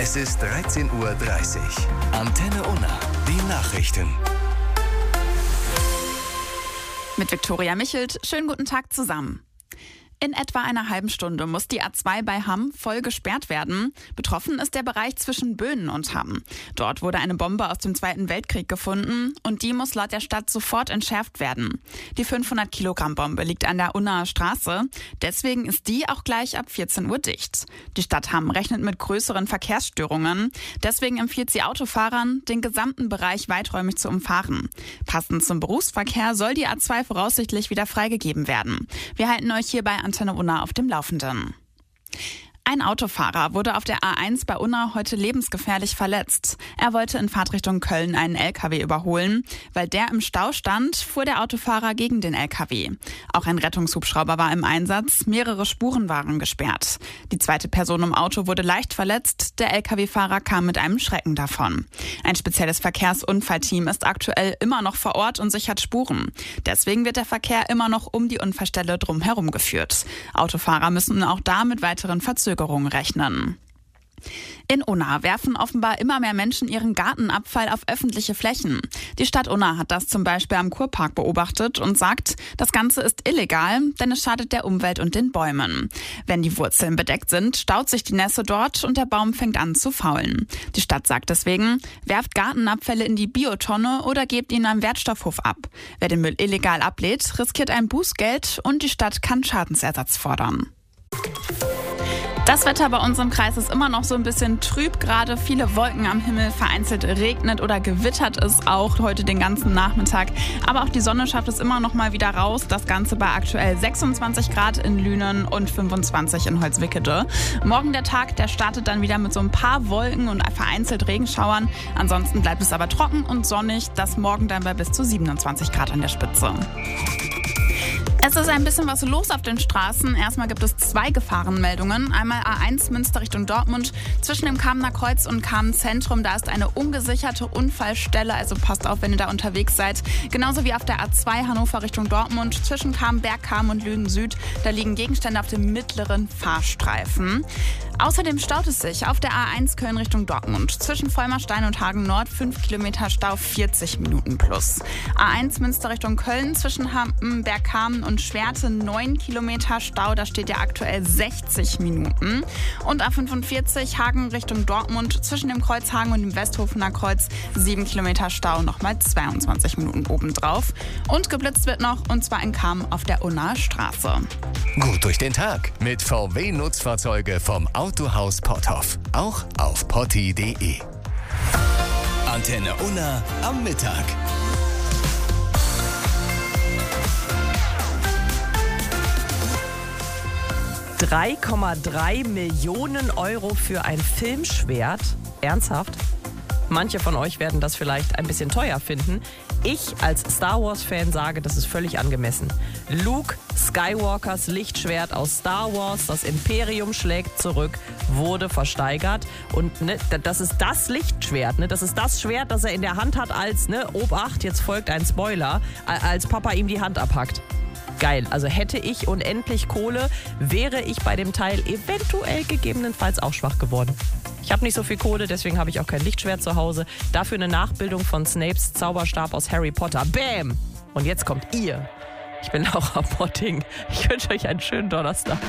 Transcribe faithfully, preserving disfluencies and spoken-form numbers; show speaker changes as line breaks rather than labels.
Es ist dreizehn Uhr dreißig. Antenne Unna, die Nachrichten.
Mit Viktoria Michelt, schönen guten Tag zusammen. In etwa einer halben Stunde muss die A zwei bei Hamm voll gesperrt werden. Betroffen ist der Bereich zwischen Böhnen und Hamm. Dort wurde eine Bombe aus dem Zweiten Weltkrieg gefunden und die muss laut der Stadt sofort entschärft werden. Die fünfhundert Kilogramm Bombe liegt an der Unnaer Straße. Deswegen ist die auch gleich ab vierzehn Uhr dicht. Die Stadt Hamm rechnet mit größeren Verkehrsstörungen. Deswegen empfiehlt sie Autofahrern, den gesamten Bereich weiträumig zu umfahren. Passend zum Berufsverkehr soll die A zwei voraussichtlich wieder freigegeben werden. Wir halten euch hierbei an Antenne Unna auf dem Laufenden. Ein Autofahrer wurde auf der A eins bei Unna heute lebensgefährlich verletzt. Er wollte in Fahrtrichtung Köln einen L K W überholen. Weil der im Stau stand, fuhr der Autofahrer gegen den L K W. Auch ein Rettungshubschrauber war im Einsatz. Mehrere Spuren waren gesperrt. Die zweite Person im Auto wurde leicht verletzt. Der L K W-Fahrer kam mit einem Schrecken davon. Ein spezielles Verkehrsunfallteam ist aktuell immer noch vor Ort und sichert Spuren. Deswegen wird der Verkehr immer noch um die Unfallstelle drumherum geführt. Autofahrer müssen auch da mit weiteren Verzögerungen rechnen. In Unna werfen offenbar immer mehr Menschen ihren Gartenabfall auf öffentliche Flächen. Die Stadt Unna hat das zum Beispiel am Kurpark beobachtet und sagt, das Ganze ist illegal, denn es schadet der Umwelt und den Bäumen. Wenn die Wurzeln bedeckt sind, staut sich die Nässe dort und der Baum fängt an zu faulen. Die Stadt sagt deswegen, werft Gartenabfälle in die Biotonne oder gebt ihn am Wertstoffhof ab. Wer den Müll illegal ablehnt, riskiert ein Bußgeld und die Stadt kann Schadensersatz fordern. Das Wetter bei uns im Kreis ist immer noch so ein bisschen trüb, gerade viele Wolken am Himmel, vereinzelt regnet oder gewittert es auch heute den ganzen Nachmittag. Aber auch die Sonne schafft es immer noch mal wieder raus. Das Ganze bei aktuell sechsundzwanzig Grad in Lünen und fünfundzwanzig in Holzwickede. Morgen der Tag, der startet dann wieder mit so ein paar Wolken und vereinzelt Regenschauern. Ansonsten bleibt es aber trocken und sonnig. Das morgen dann bei bis zu siebenundzwanzig Grad an der Spitze. Es ist ein bisschen was los auf den Straßen. Erstmal gibt es zwei Gefahrenmeldungen. Einmal A eins Münster Richtung Dortmund. Zwischen dem Kamener Kreuz und Kamen Zentrum, da ist eine ungesicherte Unfallstelle. Also passt auf, wenn ihr da unterwegs seid. Genauso wie auf der A zwei Hannover Richtung Dortmund. Zwischen Kamenberg, Kamen und Lünen Süd. Da liegen Gegenstände auf dem mittleren Fahrstreifen. Außerdem staut es sich auf der A eins Köln Richtung Dortmund. Zwischen Vollmerstein und Hagen Nord fünf Kilometer Stau, vierzig Minuten plus. A eins Münster Richtung Köln zwischen Hampenberg, Kamen und Schwerte neun Kilometer Stau, da steht ja aktuell sechzig Minuten. Und A fünfundvierzig Hagen Richtung Dortmund zwischen dem Kreuz Hagen und dem Westhofener Kreuz sieben Kilometer Stau, nochmal zweiundzwanzig Minuten obendrauf. Und geblitzt wird noch, und zwar in Kamen auf der Unnaer Straße.
Gut durch den Tag mit V W-Nutzfahrzeuge vom Autohaus Potthoff. Auch auf potti punkt de. Antenne Unna am Mittag.
drei Komma drei Millionen Euro für ein Filmschwert? Ernsthaft? Manche von euch werden das vielleicht ein bisschen teuer finden. Ich als Star Wars-Fan sage, das ist völlig angemessen. Luke Skywalkers Lichtschwert aus Star Wars, das Imperium schlägt zurück, wurde versteigert. Und ne, das ist das Lichtschwert, ne? Das ist das Schwert, das er in der Hand hat als, ne, Obacht, jetzt folgt ein Spoiler, als Papa ihm die Hand abhackt. Geil, also hätte ich unendlich Kohle, wäre ich bei dem Teil eventuell gegebenenfalls auch schwach geworden. Ich habe nicht so viel Kohle, deswegen habe ich auch kein Lichtschwert zu Hause. Dafür eine Nachbildung von Snapes Zauberstab aus Harry Potter. Bam! Und jetzt kommt ihr. Ich bin Laura Potting. Ich wünsche euch einen schönen Donnerstag.